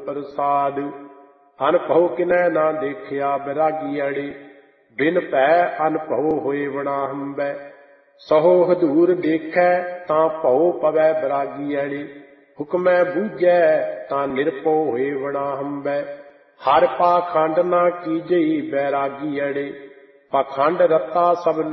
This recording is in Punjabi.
ਪ੍ਰਸਾਦ। ਅਨਭਉ ਕਿਨੈ ਨਾ ਦੇਖਿਆ ਬੈਰਾਗੀ ਅੜੇ, ਬਿਨ ਭੈ ਅਨਭਉ ਹੋਏ ਵਣਾ ਹੰਬੈ। ਸਹੋ ਹਦੂਰ ਦੇਖੈ ਤਾਂ ਭਉ ਪਵੈ ਬੈਰਾਗੀ ਅੜੇ, ਹੁਕਮੈ ਬੂਝੈ ਤਾਂ ਨਿਰਭਉ ਹੋਏ ਵਣਾ ਹੰਬੈ। ਹਰਿ ਪਾਖੰਡ ਨਾ ਕੀਜਈ ਬੈਰਾਗੀ ਅੜੇ, ਪਾਖੰਡ ਰਤਾ ਸਭ